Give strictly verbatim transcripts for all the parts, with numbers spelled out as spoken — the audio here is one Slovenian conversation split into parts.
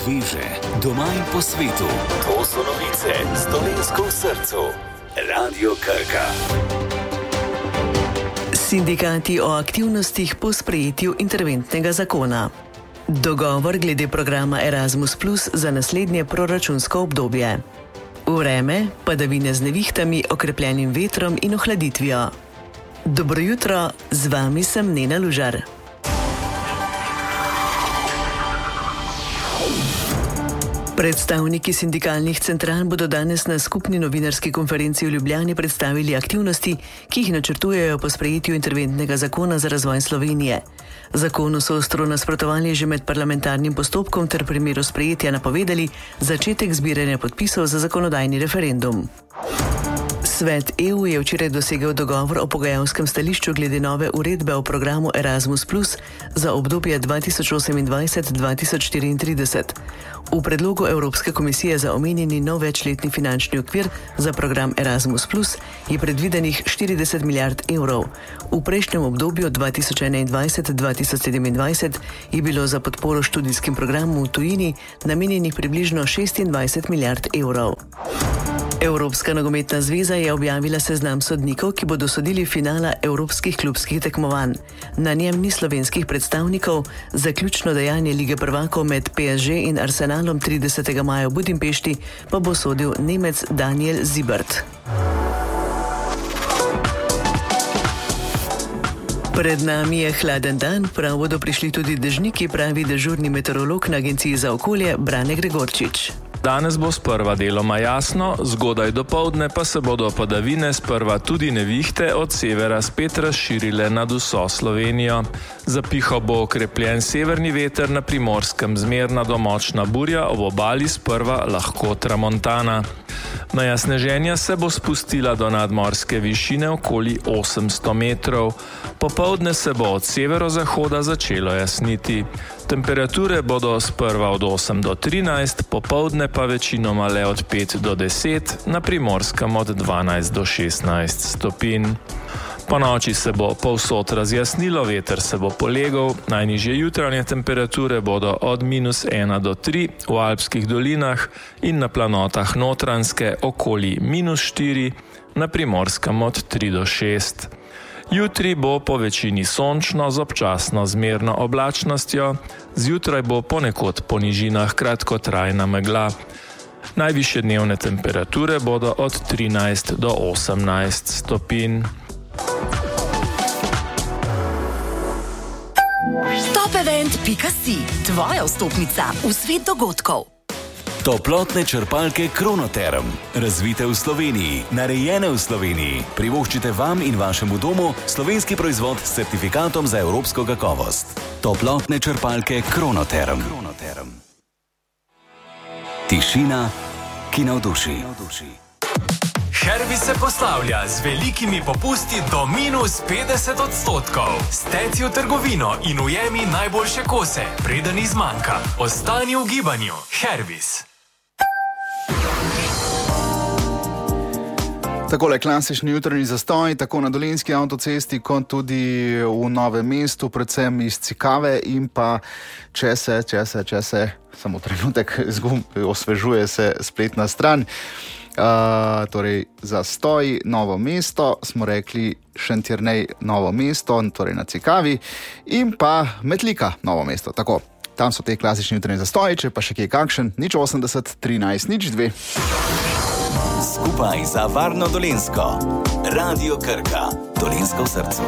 Sveže, doma in po svetu. To so novice s Dolenjsko v srcu. Radio Krka. Sindikati o aktivnostih po sprejetju interventnega zakona. Dogovor glede programa Erasmus plus za naslednje proračunsko obdobje. Vreme, padavine z nevihtami, okrepljenim vetrom in ohladitvijo. Dobro jutro, z vami sem Nena Lužar. Predstavniki sindikalnih central bodo danes na skupni novinarski konferenci v Ljubljani predstavili aktivnosti, ki jih načrtujejo po sprejetju interventnega zakona za razvoj Slovenije. Zakonu so ostro nasprotovali že med parlamentarnim postopkom ter v primeru sprejetja napovedali začetek zbiranja podpisov za zakonodajni referendum. Svet E U je včeraj dosegel dogovor o pogajalskem stališču glede nove uredbe o programu Erasmus plus za obdobje dva tisoč osemindvajset do dva tisoč štiriintrideset. V predlogu Evropske komisije za omenjeni nov večletni finančni okvir za program Erasmus plus je predvidenih štirideset milijard evrov. V prejšnjem obdobju dva tisoč enaindvajset do dva tisoč sedemindvajset je bilo za podporo študijskim programom v tujini namenjenih približno šestindvajset milijard evrov. Evropska nogometna zveza je objavila seznam sodnikov, ki bodo sodili finala evropskih klubskih tekmovanj. Na njem ni slovenskih predstavnikov, zaključno dejanje Lige prvakov med P S G in Arsenalom tridesetega maja v Budimpešti pa bo sodil Nemec Daniel Siebert. Pred nami je hladen dan, prav bodo prišli tudi dežniki, pravi dežurni meteorolog na Agenciji za okolje Brane Gregorčič. Danes bo sprva deloma jasno, zgodaj dopoldne pa se bodo padavine sprva tudi nevihte od severa spet razširile nad vso Slovenijo. Zapihal bo okrepljen severni veter, na Primorskem zmerna do močna burja, ob obali sprva lahko tramontana. Meja sneženja se bo spustila do nadmorske višine okoli osemsto metrov. Popoldne se bo od severozahoda začelo jasniti. Temperature bodo sprva od osem do trinajst, popoldne pa večinoma le od pet do deset, na Primorskem od dvanajst do šestnajst stopinj. Po noči se bo povsod razjasnilo, veter se bo polegal, najnižje jutranje temperature bodo od minus ena do tri v alpskih dolinah in na planotah Notranjske okoli minus štiri, na Primorskem od tri do šest. Jutri bo po večini sončno z občasno zmerno oblačnostjo, zjutraj bo ponekod po nižinah kratkotrajna megla. Najvišje dnevne temperature bodo od trinajst do osemnajst stopinj. Topevent pika si, tvoja vstopnica v svet dogodkov. Toplotne črpalke Kronoterm. Razvite v Sloveniji, narejene v Sloveniji. Privoščite vam in vašemu domu slovenski proizvod s certifikatom za evropsko kakovost. Toplotne črpalke Kronoterm. Kronoterm. Tišina, ki navduši. Hervis se poslavlja z velikimi popusti do minus petdeset odstotkov. Steci v trgovino in ujemi najboljše kose, preden izmanjka. Ostani v gibanju. Hervis. Takole klasični jutranji zastoj, tako na Dolenjski avtocesti, kot tudi v Novem mestu, predvsem iz Cikave in pa če se, če se, če se, samo trenutek, zgum, osvežuje se spletna stran. Uh, torej, zastoj, Novo mesto, smo rekli Šentjernej, Novo mesto, torej na Cikavi, in pa Metlika, Novo mesto. Tako, tam so te klasični jutranji zastoji, če pa še kje kakšen, nič osemdeset, trinajst, nič dve. Skupaj za varno Dolenjsko. Radio Krka. Dolenjsko v srcu.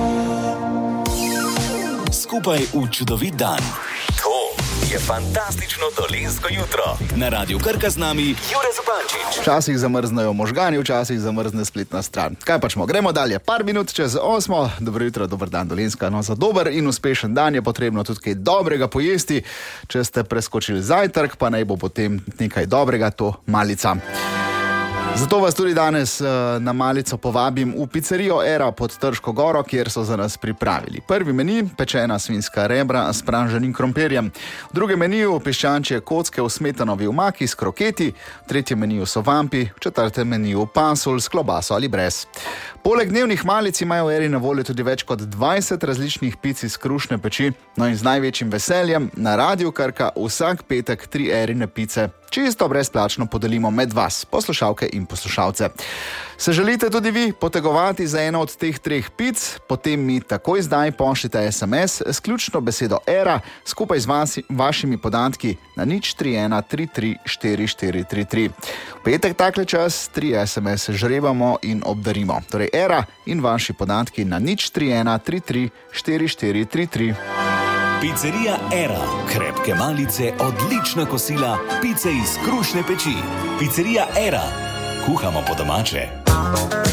Skupaj v čudovit dan. To je fantastično dolenjsko jutro. Na Radio Krka z nami Jure Zupančič. Včasih zamrznejo možgani, včasih zamrzne spletna stran. Kaj pačmo, gremo dalje. Par minut čez osmo. Dobro jutro, dober dan Dolenjska. No, za dober in uspešen dan je potrebno tudi kaj dobrega pojesti. Če ste preskočili zajtrk, pa naj bo potem nekaj dobrega, to malica. Zato vas tudi danes na malico povabim v pizzerijo Era pod Trško goro, kjer so za nas pripravili. Prvi meni, pečena svinjska rebra s praženim krompirjem. V drugem meniju piščančje kocke v smetanovi omaki s kroketi. V tretjem meniju so vampi, v četrtem meniju pasulj s klobaso ali brez. Poleg dnevnih malic imajo v Eri na voljo tudi več kot dvajset različnih pic iz krušne peči. No in z največjim veseljem na Radiu Krka vsak petek tri Erine pice čisto brezplačno podelimo med vas, poslušalke in poslušalce. Se želite tudi vi potegovati za eno od teh treh pic, potem mi takoj zdaj pošljite es em es s ključno besedo Era skupaj z vasi, vašimi podatki na nič tri ena tri tri štiri štiri tri tri. V petek takle čas tri es em es žrebamo in obdarimo. Torej Era in vaši podatki na nič tri ena tri tri štiri štiri tri tri. Pizzerija Era, krepke malice, odlična kosila, pice iz krušne peči. Pizzerija Era, kuhamo po domače.